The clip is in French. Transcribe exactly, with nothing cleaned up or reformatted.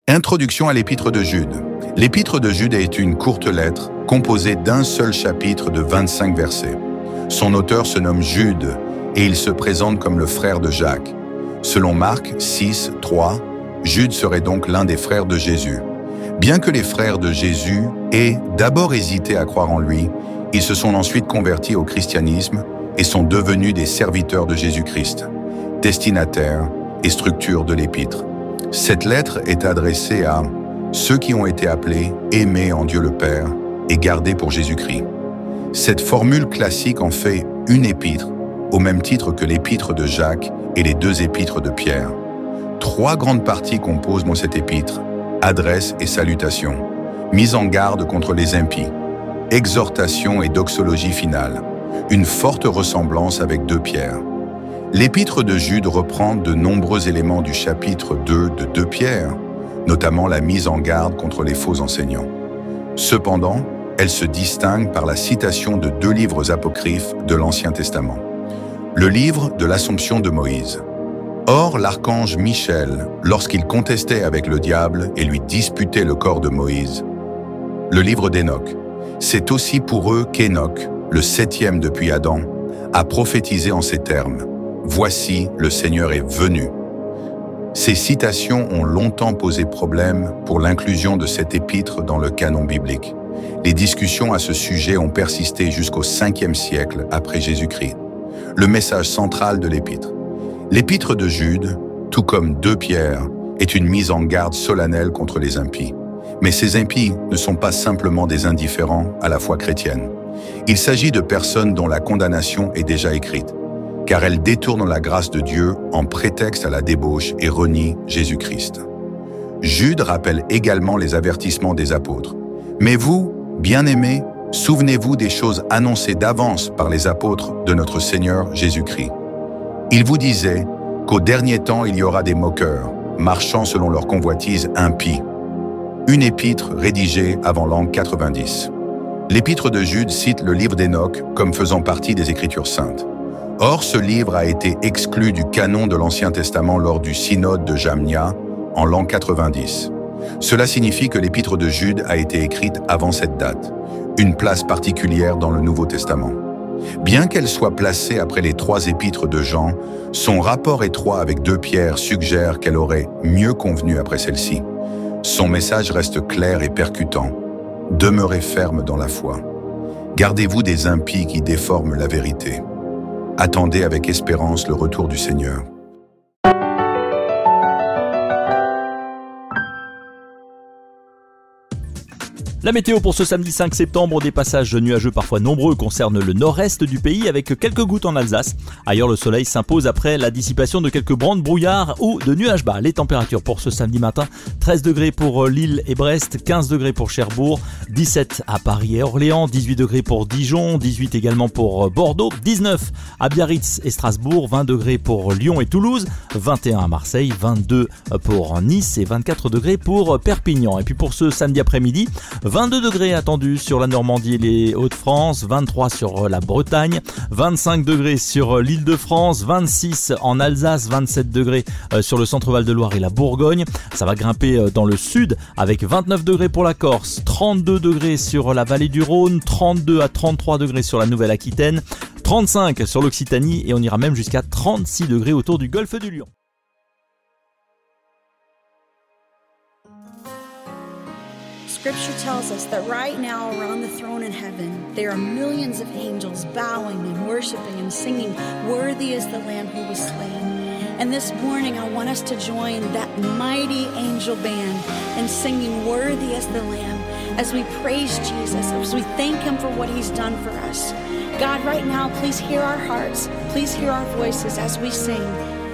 Introduction à l'Épître de Jude. L'Épître de Jude est une courte lettre composée d'un seul chapitre de vingt-cinq versets. Son auteur se nomme Jude et il se présente comme le frère de Jacques. Selon Marc six, trois, Jude serait donc l'un des frères de Jésus. Bien que les frères de Jésus aient d'abord hésité à croire en lui, ils se sont ensuite convertis au christianisme et sont devenus des serviteurs de Jésus-Christ, destinataires et structure de l'Épître. Cette lettre est adressée à ceux qui ont été appelés, aimés en Dieu le Père et gardés pour Jésus-Christ. Cette formule classique en fait une épître, au même titre que l'épître de Jacques et les deux épîtres de Pierre. Trois grandes parties composent cette épître: adresse et salutation, mise en garde contre les impies, exhortation et doxologie finale, une forte ressemblance avec deux Pierre. L'Épître de Jude reprend de nombreux éléments du chapitre deux de deux Pierre, notamment la mise en garde contre les faux enseignants. Cependant, elle se distingue par la citation de deux livres apocryphes de l'Ancien Testament. Le livre de l'Assomption de Moïse. Or, l'archange Michel, lorsqu'il contestait avec le diable et lui disputait le corps de Moïse. Le livre d'Hénoch. C'est aussi pour eux qu'Hénoch, le septième depuis Adam, a prophétisé en ces termes: « Voici, le Seigneur est venu ». Ces citations ont longtemps posé problème pour l'inclusion de cette épître dans le canon biblique. Les discussions à ce sujet ont persisté jusqu'au cinquième siècle après Jésus-Christ. Le message central de l'épître. L'épître de Jude, tout comme deux Pierre, est une mise en garde solennelle contre les impies. Mais ces impies ne sont pas simplement des indifférents à la foi chrétienne. Il s'agit de personnes dont la condamnation est déjà écrite, car elles détournent la grâce de Dieu en prétexte à la débauche et renient Jésus-Christ. Jude rappelle également les avertissements des apôtres. Mais vous, bien-aimés, souvenez-vous des choses annoncées d'avance par les apôtres de notre Seigneur Jésus-Christ. Il vous disait qu'au dernier temps il y aura des moqueurs, marchant selon leur convoitise impie. Une épître rédigée avant l'an quatre-vingt-dix. L'épître de Jude cite le livre d'Hénoch comme faisant partie des Écritures saintes. Or, ce livre a été exclu du canon de l'Ancien Testament lors du synode de Jamnia en l'an quatre-vingt-dix. Cela signifie que l'épître de Jude a été écrite avant cette date, une place particulière dans le Nouveau Testament. Bien qu'elle soit placée après les trois épîtres de Jean, son rapport étroit avec deux Pierre suggère qu'elle aurait mieux convenu après celle-ci. Son message reste clair et percutant. Demeurez ferme dans la foi. Gardez-vous des impies qui déforment la vérité. Attendez avec espérance le retour du Seigneur. La météo pour ce samedi cinq septembre, des passages nuageux parfois nombreux concernent le nord-est du pays avec quelques gouttes en Alsace. Ailleurs, le soleil s'impose après la dissipation de quelques bancs de brouillard ou de nuages bas. Les températures pour ce samedi matin, treize degrés pour Lille et Brest, quinze degrés pour Cherbourg, dix-sept à Paris et Orléans, dix-huit degrés pour Dijon, dix-huit également pour Bordeaux, dix-neuf à Biarritz et Strasbourg, vingt degrés pour Lyon et Toulouse, vingt et un à Marseille, vingt-deux pour Nice et vingt-quatre degrés pour Perpignan. Et puis pour ce samedi après-midi, vingt-deux degrés attendus sur la Normandie et les Hauts-de-France, vingt-trois sur la Bretagne, vingt-cinq degrés sur l'Île-de-France, vingt-six en Alsace, vingt-sept degrés sur le centre-Val de Loire et la Bourgogne. Ça va grimper dans le sud avec vingt-neuf degrés pour la Corse, trente-deux degrés sur la vallée du Rhône, trente-deux à trente-trois degrés sur la Nouvelle-Aquitaine, trente-cinq sur l'Occitanie et on ira même jusqu'à trente-six degrés autour du golfe du Lion. Scripture tells us that right now around the throne in heaven, there are millions of angels bowing and worshiping and singing, "Worthy is the Lamb who was slain." And this morning, I want us to join that mighty angel band in singing, "Worthy is the Lamb," as we praise Jesus, as we thank Him for what He's done for us. God, right now, please hear our hearts. Please hear our voices as we sing.